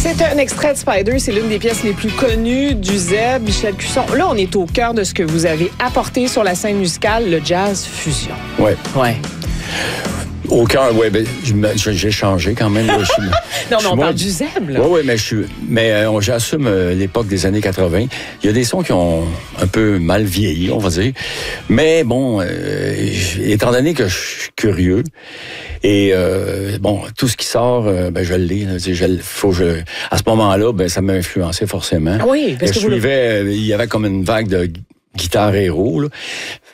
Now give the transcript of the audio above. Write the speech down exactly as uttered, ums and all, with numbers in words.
C'est un extrait de Spider, c'est l'une des pièces les plus connues du Zeb, Michel Cusson. Là, on est au cœur de ce que vous avez apporté sur la scène musicale, le jazz fusion. Ouais. Ouais. Au cœur, oui, ben, j'ai changé quand même. Là, je suis, non, je mais suis on moins... parle du Zeb, là. Oui, oui, mais je suis. Mais euh, j'assume euh, l'époque des années quatre-vingt. Il y a des sons qui ont un peu mal vieilli, on va dire. Mais bon, euh, étant donné que je suis curieux, et euh, bon, tout ce qui sort, euh, ben je l'ai. Faut je. À ce moment-là, ben ça m'a influencé forcément. Oui, parce et que je vous suivais. Le... Il y avait comme une vague de guitare héros, là.